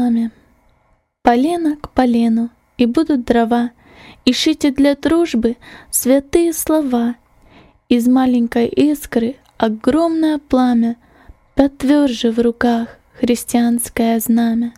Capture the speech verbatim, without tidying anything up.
пламя. Полено к полену, и будут дрова. Ищите для дружбы святые слова. Из маленькой искры огромное пламя, потвержже в руках христианское знамя.